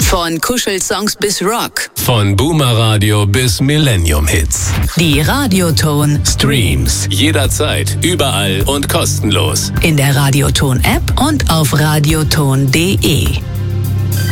Von Kuschelsongs bis Rock. Von Boomer-Radio bis Millennium-Hits. Die Radioton Streams. Jederzeit, überall und kostenlos. in der Radioton-App und auf radioton.de.